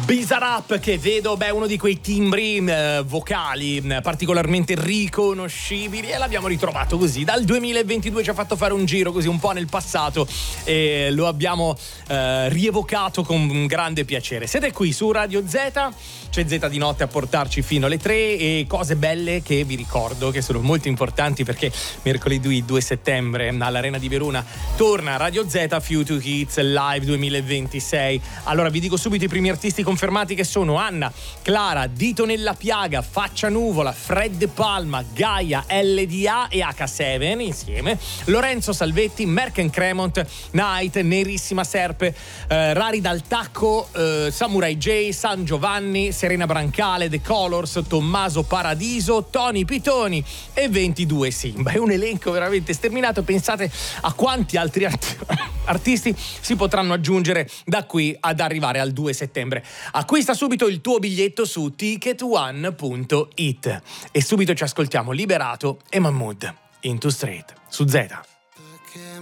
Bizarrap, che vedo, uno di quei timbri vocali particolarmente riconoscibili, e l'abbiamo ritrovato così. Dal 2022 ci ha fatto fare un giro così un po' nel passato e lo abbiamo rievocato con grande piacere. Siete qui su Radio Z, c'è Z di notte a portarci fino alle 3 e cose belle che vi ricordo che sono molto importanti, perché mercoledì 2 settembre all'Arena di Verona torna Radio Z Future Hits Live 2026. Allora vi dico subito i primi artisti confermati, che sono Anna, Clara, Dito nella piaga, Faccia Nuvola, Fred De Palma, Gaia, LDA e H7 insieme, Lorenzo Salvetti, Merken Cremont, Night, Nerissima Serpe, Rari dal Tacco, Samurai J, San Giovanni, Serena Brancale, The Colors, Tommaso Paradiso, Tony Pitoni e 22 Simba. È un elenco veramente sterminato. Pensate a quanti altri artisti si potranno aggiungere da qui ad arrivare al 2 settembre. Acquista subito il tuo biglietto su ticketone.it e subito ci ascoltiamo Liberato e Mahmood, Into Street su Z.